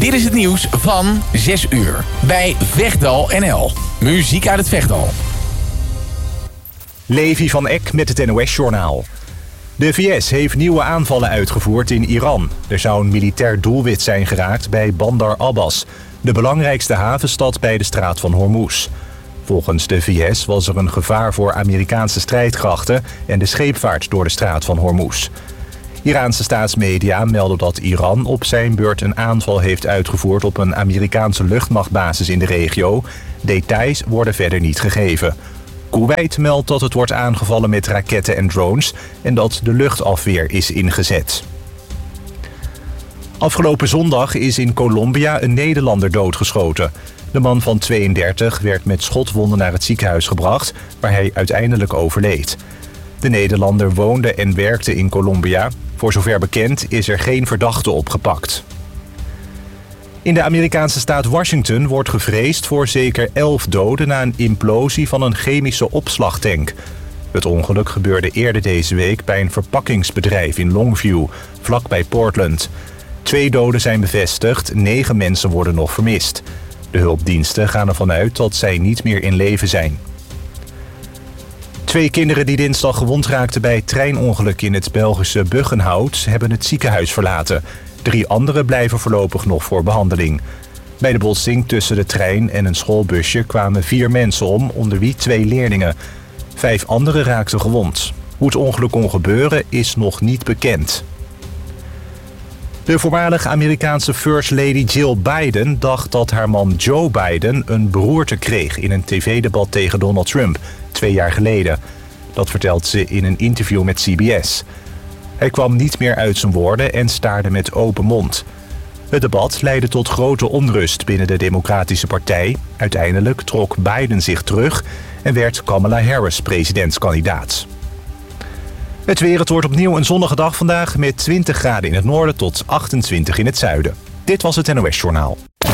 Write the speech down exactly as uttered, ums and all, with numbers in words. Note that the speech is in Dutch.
Dit is het nieuws van zes uur bij Vechtdal N L. Muziek uit het Vechtdal. Levi van Eck met het N O S-journaal. De V S heeft nieuwe aanvallen uitgevoerd in Iran. Er zou een militair doelwit zijn geraakt bij Bandar Abbas, de belangrijkste havenstad bij de straat van Hormuz. Volgens de V S was er een gevaar voor Amerikaanse strijdkrachten en de scheepvaart door de straat van Hormuz. Iraanse staatsmedia melden dat Iran op zijn beurt een aanval heeft uitgevoerd op een Amerikaanse luchtmachtbasis in de regio. Details worden verder niet gegeven. Koeweit meldt dat het wordt aangevallen met raketten en drones en dat de luchtafweer is ingezet. Afgelopen zondag is in Colombia een Nederlander doodgeschoten. De man van tweeëndertig werd met schotwonden naar het ziekenhuis gebracht, waar hij uiteindelijk overleed. De Nederlander woonde en werkte in Colombia. Voor zover bekend is er geen verdachte opgepakt. In de Amerikaanse staat Washington wordt gevreesd voor zeker elf doden na een implosie van een chemische opslagtank. Het ongeluk gebeurde eerder deze week bij een verpakkingsbedrijf in Longview, vlakbij Portland. Twee doden zijn bevestigd, negen mensen worden nog vermist. De hulpdiensten gaan ervan uit dat zij niet meer in leven zijn. Twee kinderen die dinsdag gewond raakten bij het treinongeluk in het Belgische Buggenhout hebben het ziekenhuis verlaten. Drie anderen blijven voorlopig nog voor behandeling. Bij de botsing tussen de trein en een schoolbusje kwamen vier mensen om, onder wie twee leerlingen. Vijf anderen raakten gewond. Hoe het ongeluk kon gebeuren is nog niet bekend. De voormalige Amerikaanse First Lady Jill Biden dacht dat haar man Joe Biden een beroerte kreeg in een tv-debat tegen Donald Trump, twee jaar geleden. Dat vertelt ze in een interview met C B S. Hij kwam niet meer uit zijn woorden en staarde met open mond. Het debat leidde tot grote onrust binnen de Democratische Partij. Uiteindelijk trok Biden zich terug en werd Kamala Harris presidentskandidaat. Het weer, het wordt opnieuw een zonnige dag vandaag met twintig graden in het noorden tot achtentwintig in het zuiden. Dit was het N O S-journaal.